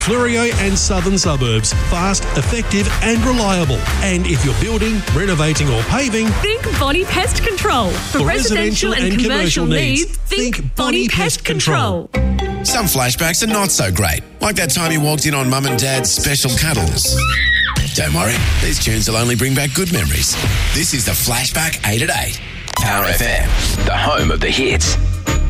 Fleurieu and Southern Suburbs. Fast, effective and reliable. And if you're building, renovating or paving, think Bonnie Pest Control. For residential and commercial needs, think Bonnie Pest Control. Some flashbacks are not so great, like that time you walked in on Mum and Dad's special cuddles. Don't worry, these tunes will only bring back good memories. This is the Flashback 8 at 8. Power FM, the home of the hits.